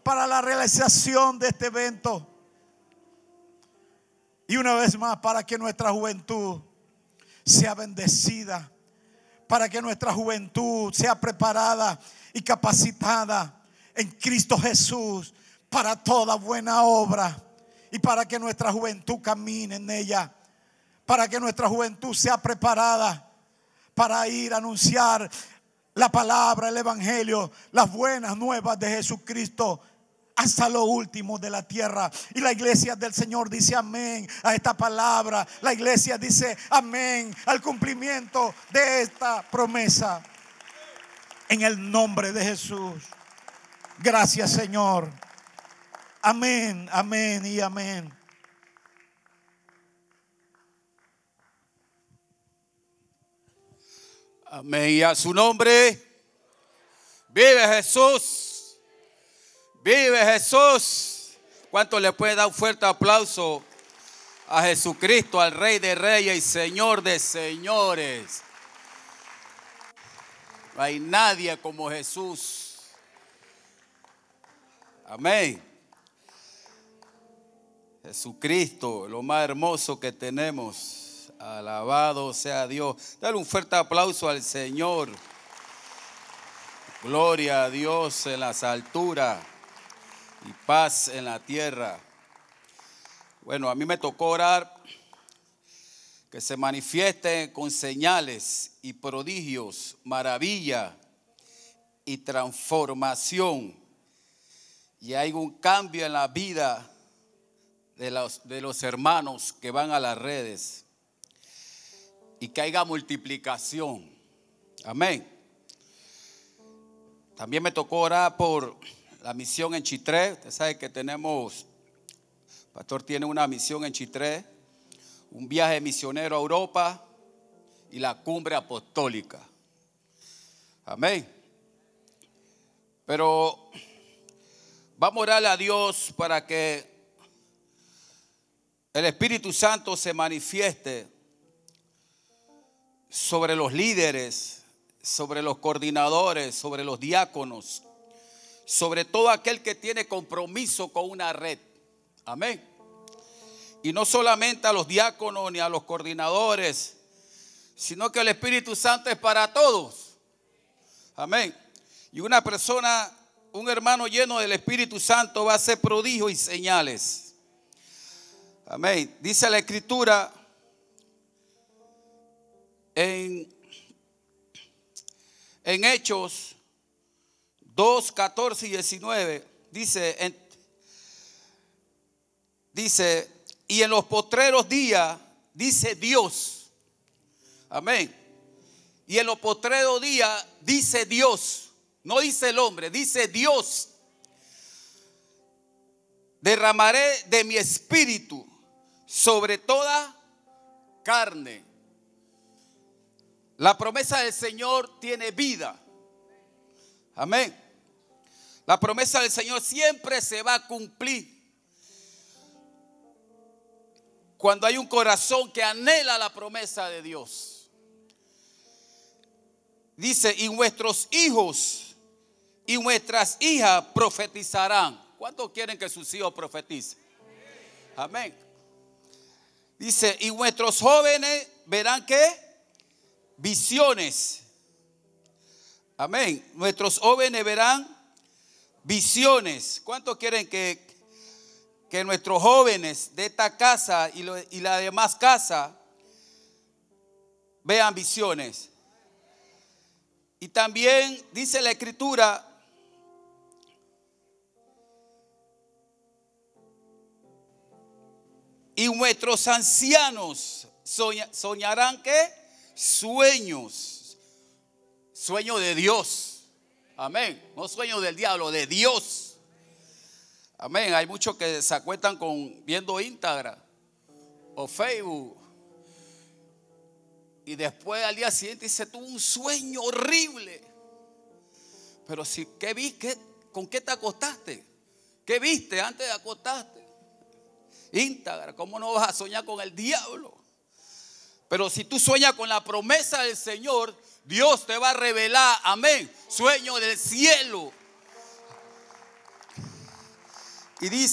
para la realización de este evento. Y una vez más, para que nuestra juventud sea bendecida, para que nuestra juventud sea preparada y capacitada en Cristo Jesús para toda buena obra, y para que nuestra juventud camine en ella, para que nuestra juventud sea preparada para ir a anunciar la palabra, el evangelio, las buenas nuevas de Jesucristo hasta lo último de la tierra. Y la iglesia del Señor dice amén a esta palabra. La iglesia dice amén al cumplimiento de esta promesa, en el nombre de Jesús. Gracias, Señor. Amén, amén y amén. Amén. Y a su nombre. Vive Jesús. Vive Jesús. ¿Cuánto le puede dar un fuerte aplauso a Jesucristo, al Rey de Reyes y Señor de Señores? No hay nadie como Jesús. Amén. Jesucristo, lo más hermoso que tenemos. Alabado sea Dios. Dale un fuerte aplauso al Señor. Gloria a Dios en las alturas y paz en la tierra. Bueno, a mí me tocó orar que se manifiesten con señales y prodigios, maravilla y transformación. Y hay un cambio en la vida de los hermanos que van a las redes. Y que haya multiplicación. Amén. También me tocó orar por la misión en Chitré. Usted sabe que tenemos, el pastor tiene una misión en Chitré, un viaje misionero a Europa y la cumbre apostólica. Amén. Pero vamos a orarle a Dios para que el Espíritu Santo se manifieste sobre los líderes, sobre los coordinadores, sobre los diáconos, sobre todo aquel que tiene compromiso con una red. Amén. Y no solamente a los diáconos ni a los coordinadores, sino que el Espíritu Santo es para todos. Amén. Y una persona, un hermano lleno del Espíritu Santo va a hacer prodigios y señales. Amén. Dice la Escritura en Hechos 2, 14 y 19, dice, y en los postreros días, dice Dios, amén, y en los postreros días, dice Dios, no dice el hombre, dice Dios, derramaré de mi espíritu sobre toda carne. La promesa del Señor tiene vida. Amén. La promesa del Señor siempre se va a cumplir cuando hay un corazón que anhela la promesa de Dios. Dice, y vuestros hijos y vuestras hijas profetizarán. ¿Cuántos quieren que sus hijos profeticen? Amén. Dice, y vuestros jóvenes verán ¿qué? Visiones. Amén. Nuestros jóvenes verán visiones. ¿Cuántos quieren que nuestros jóvenes de esta casa y la demás casa vean visiones? Y también dice la Escritura, y nuestros ancianos soñarán ¿qué? Sueños de Dios. Amén. No sueños del diablo, de Dios. Amén. Hay muchos que se acuestan viendo Instagram o Facebook y después al día siguiente dice, tuve un sueño horrible. Pero si, ¿qué viste? ¿Con qué te acostaste? ¿Qué viste antes de acostarte? Instagram. ¿Cómo no vas a soñar con el diablo? Pero si tú sueñas con la promesa del Señor, Dios te va a revelar, amén, sueño del cielo. Y dice